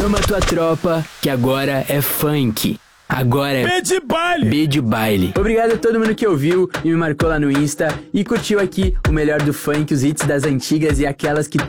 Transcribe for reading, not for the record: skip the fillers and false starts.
Chama tua tropa, que agora é funk. Agora é B de baile. B de baile. Obrigado a todo mundo que ouviu e me marcou lá no Insta e curtiu aqui o melhor do funk, os hits das antigas e aquelas que